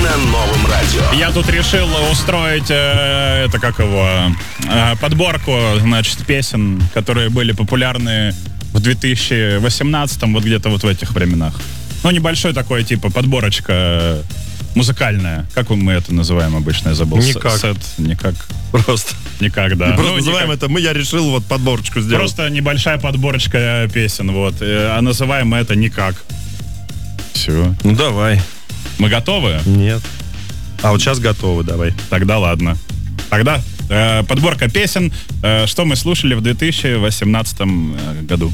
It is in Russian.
на новом радио. Я тут решил устроить, подборку, значит, песен, которые были популярны в 2018-м, вот где-то вот в этих временах. Ну, небольшой такой, типа, подборочка музыкальная. Как мы это называем обычно? Я забыл. Никак. Сет, никак. Просто. Никак, да. Просто называем это, я решил вот подборочку сделать. Просто небольшая подборочка песен, вот. А называем мы это никак. Все. Ну, давай. Мы готовы? Нет. А вот сейчас готовы, давай. Тогда ладно. Тогда подборка песен, что мы слушали в 2018 году.